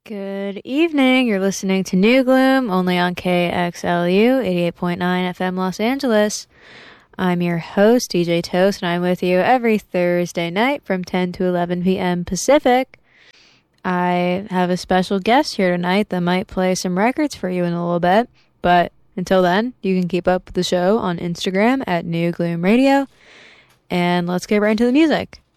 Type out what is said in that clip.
Good evening. You're listening to New Gloom, only on KXLU 88.9 FM Los Angeles. I'm your host, DJ Toast, and I'm with you every Thursday night from 10 to 11 p.m. Pacific. I have a special guest here tonight that might play some records for you in a little bit, but until then, you can keep up with the show on Instagram at New Gloom Radio, and let's get right into the music.